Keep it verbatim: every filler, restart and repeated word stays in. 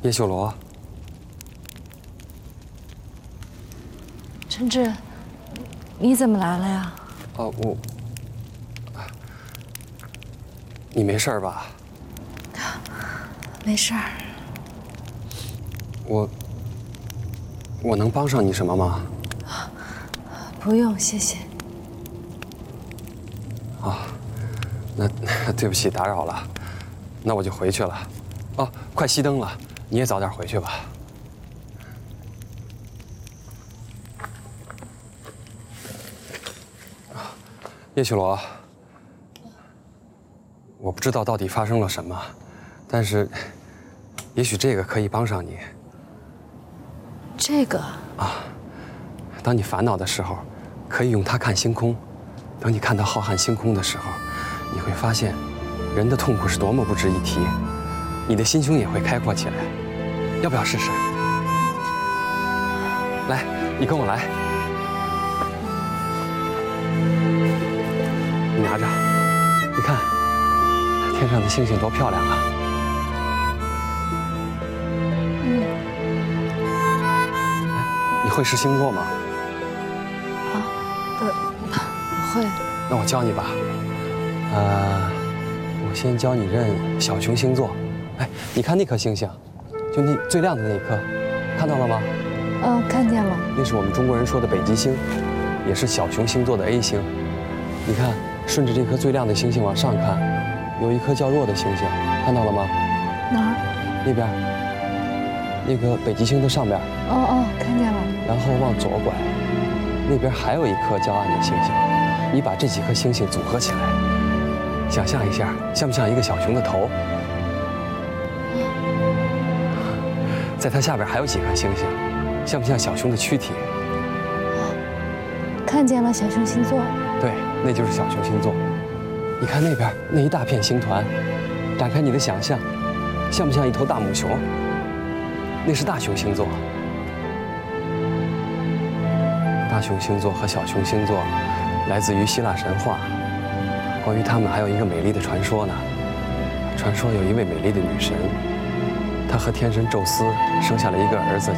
叶秀罗， 陈志，你怎么来了呀？ 哦，我，你没事吧？ 没事儿。 我，我能帮上你什么吗？ 不用，谢谢。 啊，那那对不起，打扰了，那我就回去了。哦，快熄灯了，你也早点回去吧。叶秀罗，我不知道到底发生了什么，但是也许这个可以帮上你。 这个啊，当你烦恼的时候，可以用它看星空。等你看到浩瀚星空的时候，你会发现，人的痛苦是多么不值一提，你的心胸也会开阔起来。要不要试试？来，你跟我来。你拿着，你看，天上的星星多漂亮啊！ 嗯。 哎，你会识星座吗？ 啊，呃，不会。 那我教你吧。呃，我先教你认小熊星座。哎，你看那颗星星，就那最亮的那一颗，看到了吗？ 嗯，看见了。 那是我们中国人说的北极星，也是小熊星座的 A 星。你看，顺着这颗最亮的星星往上看，有一颗较弱的星星，看到了吗？ 哪儿？ 那边，那个北极星的上边。 哦哦，看见了。 然后往左拐，那边还有一颗较暗的星星。你把这几颗星星组合起来，想象一下，像不像一个小熊的头？在它下边还有几颗星星，像不像小熊的躯体？ 看见了小熊星座。 对，那就是小熊星座。你看那边那一大片星团，展开你的想象，像不像一头大母熊？那是大熊星座。大熊星座和小熊星座来自于希腊神话，关于他们还有一个美丽的传说呢。传说有一位美丽的女神，她和天神宙斯生下了一个儿子。